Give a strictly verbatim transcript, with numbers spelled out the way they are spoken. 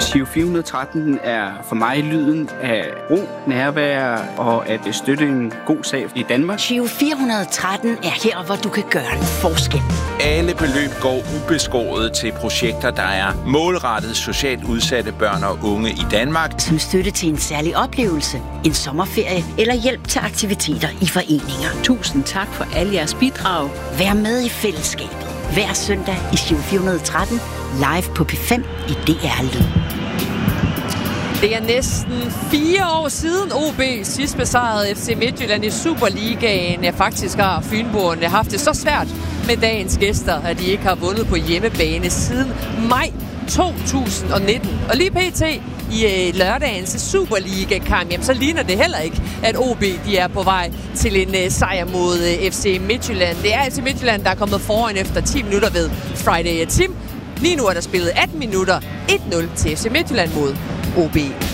Giro fire hundrede og tretten er for mig lyden af ro, nærvær og at støtte en god sag i Danmark. Giro fire hundrede og tretten er her, hvor du kan gøre en forskel. Alle beløb går ubeskåret til projekter, der er målrettet socialt udsatte børn og unge i Danmark. Som støtte til en særlig oplevelse, en sommerferie eller hjælp til aktiviteter i foreninger. Tusind tak for alle jeres bidrag. Vær med i fællesskabet. Hver søndag i Giro fire hundrede og tretten, live på P fem i D R Lyd. Det er næsten fire år siden O B sidst besejrede F C Midtjylland i Superligaen. Ja, faktisk har Fynboerne haft det så svært med dagens gæster, at de ikke har vundet på hjemmebane siden maj to tusind og nitten. Og lige pt. i lørdagens Superliga-kamp, jamen, så ligner det heller ikke, at O B de er på vej til en uh, sejr mod uh, F C Midtjylland. Det er F C Midtjylland, der er kommet foran efter ti minutter ved Friday at Tim. Lige nu er der spillet atten minutter, et nul til F C Midtjylland mod O B.